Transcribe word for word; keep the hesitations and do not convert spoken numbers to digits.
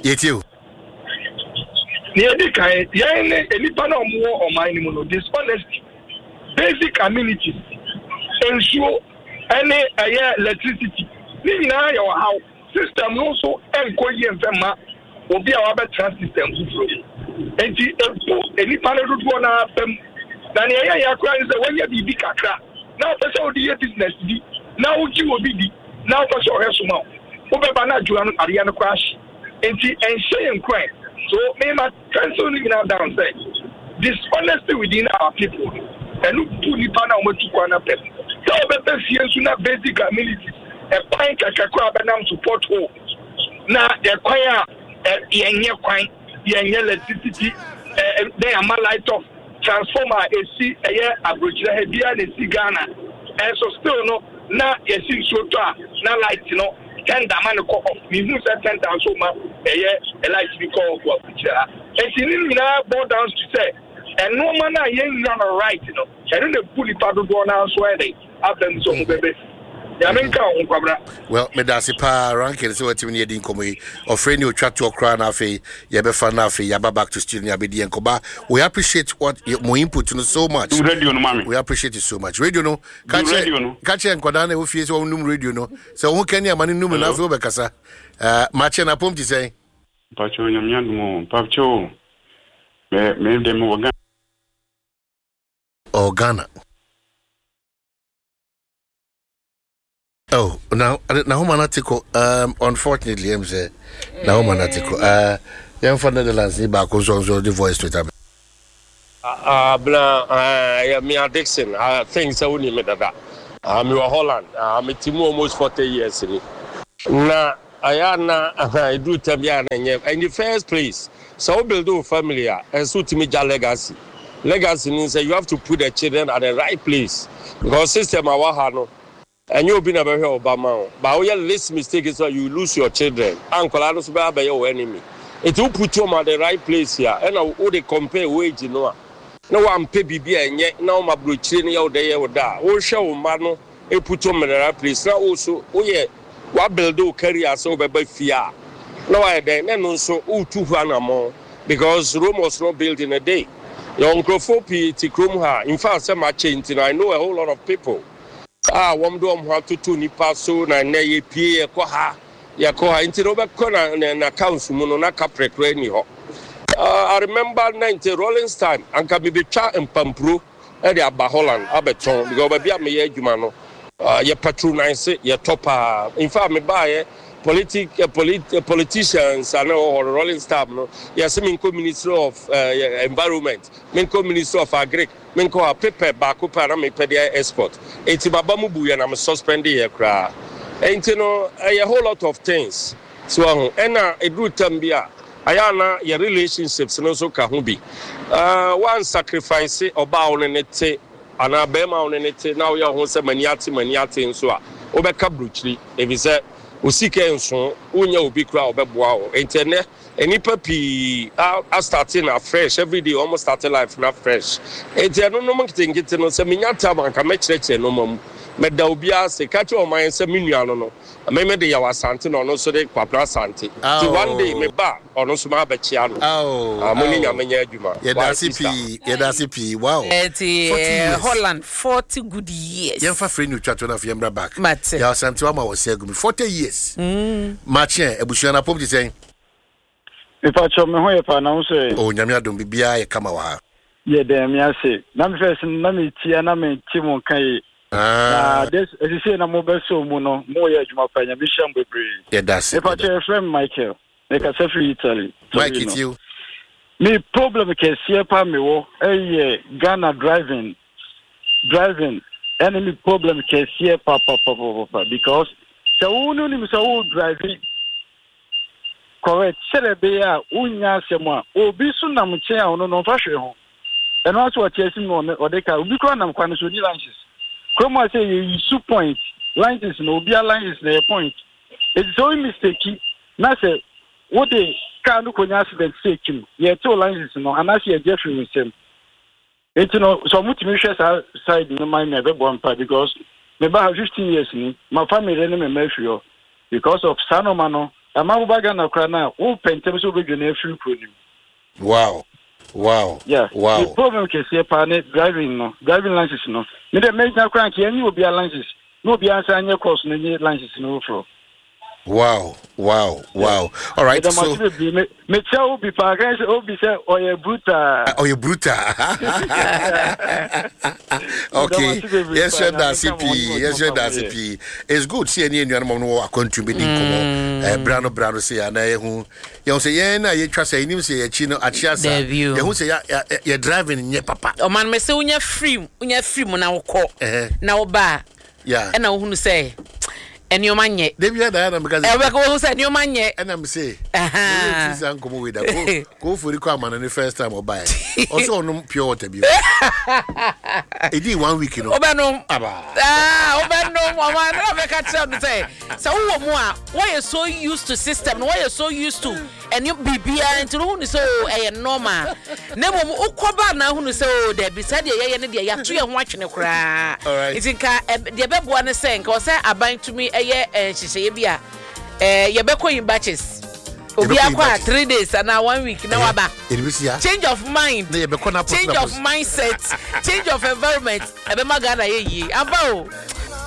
Yet you. Near the kind, yeah, any pan of more or minimum dishonesty, basic amenities, ensure any uh, electricity. Now your house system also encourage them will be our better system. And the any panel would go now them. Then yeah, is the way you be kakra. Now person the business be. Now you will be now person or else now. Over banana Joan Ariana crash. And the and crime. So me my canceling now down say dishonesty within our people. And look to the panel what to corner them. So better see sooner basic amenities. A pint at a banam support home. Now the choir at the quine, the electricity, they are my light off. Transformer a C a year average heavier than Ghana. And so still no now a sing so now light you know ten man off me who said ten thousand a year a light to be called what and she didn't now bow down to say and no man I ain't run right you know and then the fully paddle go now swear they have them so baby. Well, Medasipa ranking so what you need in Komi or friend you chat to a crown afe, Yabefa Nafe, Yaba back to studio Yabidi and Koba. We appreciate what more input to know so much. We appreciate it so much. Radio no, catch and Kodane who feels on num radio no. So who can you money num and Afro Becassa? Uh, match and a pump to say. Pacho Yamian, Pacho, made them organ. Organa. Oh, now, now, manatico. Um, unfortunately, I'm saying, now, manatico. Uh, young from Netherlands, the back was also the voice to them. Ah, blah, uh, me and Dixon. I think so. Only me that. I'm your Holland. I'm a team almost forty years in it. Now, I am I do tell me, in the first place, so build a family and so to me, legacy. Legacy means that you have to put the children at the right place because system our hano. And you've been a very Obama. But your least mistake is that you lose your children. Uncle Anos by your enemy. It will put you at the right place here. And now they compare wage, you know. No one pay B B and yet now my blue chin out there or that. Oh, show mano, it put you at the right place. Now also, oh yeah, what build carry us over by fear. No, I then and also, oh, two hundred more because Rome was not built in a day. Your uncle Fopi, Tikrumha, in fact, some are changing. I know a whole lot of people. Ah, one do have to two nipa so na na ye pie ekoha ya koha inti no be kona na accounts mu no na kaprekre ni ho. Ah, I remember ninety Rolling Stone anka be betwa empampro e de aba Holland abeton because ba bia me ye adwuma no. Ah, ye patronize ye topa. In fact me ba ye politic uh, polit, uh, politicians and or Rolling Stone no. Yes, me Minister of uh, Environment, me Minister of Agric. Menko a paper back up and me pedia export. Eti baba mu bu na me suspend here kra. Enti no a whole lot of things. So ena edu tambia ayana your relationships no so ka ho bi. Uh one sacrifice oba on nete ana be ma on nete na wo ho se maniati maniati nso a obeka bruchiri e bi se osike nso unya obi kra obeboa o. Enti ne enipa pi a starting afresh every day almost starting life na fresh enti eno no mkitingiti no se minyata manka mechereche no mam meda obi ase kache o man se menua no no me me de ya wasante no no so de kwapra sante ti one day me ba ono so ma ba chia no oh amoni nyamenya adwuma ye da C P ye da C P wow eti Holland forty good years ye fa free new chat na fi embra back ya wasante wa ma wo segumi forty years mm matche ebushua na pop di sen. If I show me who you find out, say, oh, Yamia don't be beer, come out. Yeah, damn, yes, say, Nam first, Nami, Tiana, Timon Kay. Ah, this is a say, no more so, Mono, more yet, my friend, Bisham will breathe. Yeah, that's if I tell a friend, Michael, make a self Italy. Mike, it's you. Me problem, can see a pammy, eh, Ghana driving, driving, enemy problem, can see a papa, papa, because the woman is all driving. Correct. Serebea unya semwa obi su na mche a ono no fahwe ho eno aso wa chesi no odeka obi kro na mkwane so di lunches kromo say you su point lunches no obi a lunches na point it's so mistake na say what the car no konya accident fake no ye to lunches no anase ye Jeffrey wisem it no so mutimi hwe side no mind me be bompa because me ba have fifteen years ni my family no me mafio because of sanomano ama ubaga na kra na wo pentem so be na free pronim. Wow. Wow. Yeah. Wow. The problem ke see pa ne driving no, driving license no. Me dey make na kra ke any obi license. No obi answer any course no any license no for. Wow, wow, wow. All right, so me tell be parents obi say oye bruta. Oye bruta. Okay. Yes, sir, that's C P. Yes, sir, that's C P. It's good see any anyone no contributing komo. Eh brano brano say na ye hu. You say ye na ye twa say nim say ye chi no achia sa. Ye hu say ye driving nye papa. O man me say unya free, unya free mo na wo ko. Na wo ba. Yeah. E na wo hu say and your man yet. They be there because I will say your man yet. And I'm say, ah, come with that. Go for the come on the first time or buy. Also, no pure water. It did one week, you know. Obanum, ah, Obanum, one of catch up to say. So, why are so used to system? Why are so used to and you be behind to who is so a normal. Never Okoba now who is so there beside the Yan and the Yatu and watching a cry. All right. It's in car, the Beb one is saying, because I bind to me. Eh, she say bia eh yebeko in batches obi akwa three days and now one week now aba change of mind change of mindset change of environment ebe magana ye yi aba o